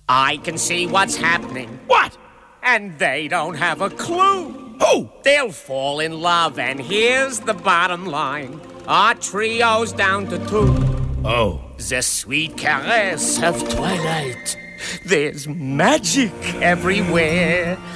I can see what's happening. What? And they don't have a clue. Who? They'll fall in love, and here's the bottom line. Our trio's down to 2. Oh. The sweet caress of twilight. There's magic everywhere.